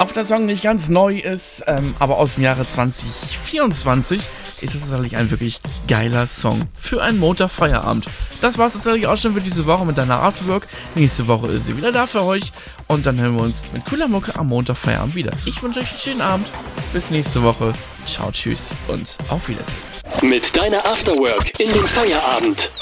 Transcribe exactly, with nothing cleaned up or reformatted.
auf der Song nicht ganz neu ist, ähm, aber aus dem Jahre zwanzig vierundzwanzig ist es tatsächlich ein wirklich geiler Song für einen Montagfeierabend. Das war's tatsächlich auch schon für diese Woche mit deiner Artwork. Nächste Woche ist sie wieder da für euch und dann hören wir uns mit cooler Mucke am Montagfeierabend wieder. Ich wünsche euch einen schönen Abend. Bis nächste Woche. Ciao, tschüss und auf Wiedersehen. Mit deiner Afterwork in den Feierabend.